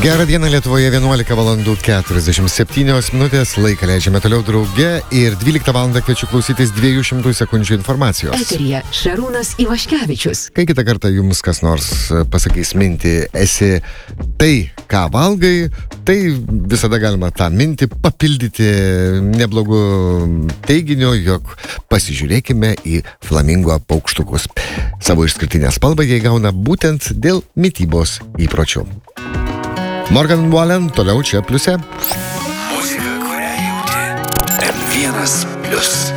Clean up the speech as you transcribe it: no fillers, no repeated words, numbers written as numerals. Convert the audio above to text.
Gerą dieną Lietuvoje, 11 valandų 47 minutės, laiką leidžiame toliau drauge ir 12 valandą kviečiu klausytis 200 sekundžių informacijos. Eteryje Šarūnas Ivaškevičius. Kai kitą kartą jums kas nors pasakys mintį, esi tai, ką valgai, tai visada galima tą mintį papildyti neblogų teiginių, jog pasižiūrėkime į flamingo paukštukus. Savo išskirtinę spalvą jie gauna būtent dėl mitybos įpročių. Morgan Wallen toliau čia pliuse. Muzika, kurią jauti. M1+.